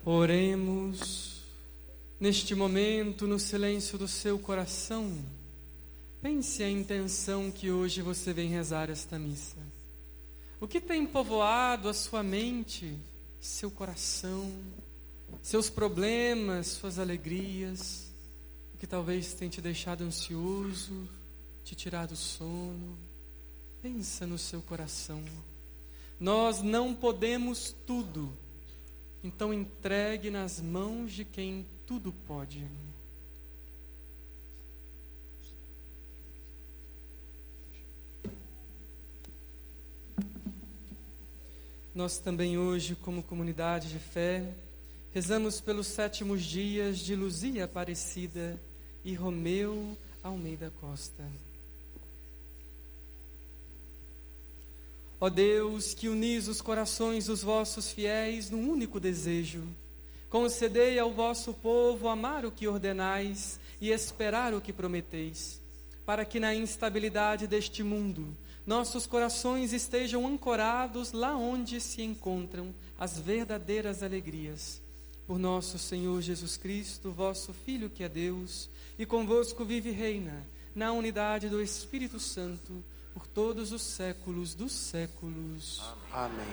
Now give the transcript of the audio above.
Oremos. Neste momento, no silêncio do seu coração, pense a intenção que hoje você vem rezar esta missa. O que tem povoado a sua mente, seu coração, seus problemas, suas alegrias, o que talvez tenha te deixado ansioso, te tirado o sono? Pensa no seu coração. Nós não podemos tudo, então entregue nas mãos de quem tudo pode. Nós também hoje, como comunidade de fé, rezamos pelos 7º dias de Luzia Aparecida e Romeu Almeida Costa. Ó Deus, que unis os corações dos vossos fiéis num único desejo, concedei ao vosso povo amar o que ordenais e esperar o que prometeis, para que na instabilidade deste mundo nossos corações estejam ancorados lá onde se encontram as verdadeiras alegrias. Por nosso Senhor Jesus Cristo, vosso Filho que é Deus, e convosco vive e reina, na unidade do Espírito Santo, por todos os séculos dos séculos. Amém.